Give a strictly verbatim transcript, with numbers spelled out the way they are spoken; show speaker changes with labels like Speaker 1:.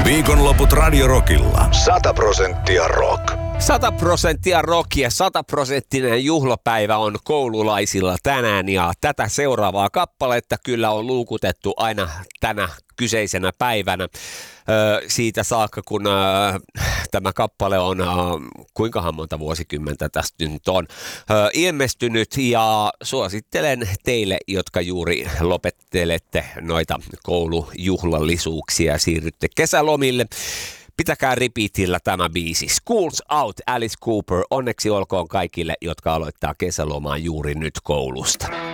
Speaker 1: Viikonloput Radio Rockilla. Sata prosenttia rock.
Speaker 2: Sata prosenttia rockia, sataprosenttinen juhlapäivä on koululaisilla tänään ja tätä seuraavaa kappaletta kyllä on luukutettu aina tänä kyseisenä päivänä. Ö, siitä saakka, kun ö, tämä kappale on, ö, kuinkahan monta vuosikymmentä tästä nyt on, ö, ilmestynyt ja suosittelen teille, jotka juuri lopettelette noita koulujuhlallisuuksia ja siirrytte kesälomille. Pitäkää repeatillä tämä biisi. School's Out, Alice Cooper. Onneksi olkoon kaikille, jotka aloittaa kesälomaa juuri nyt koulusta.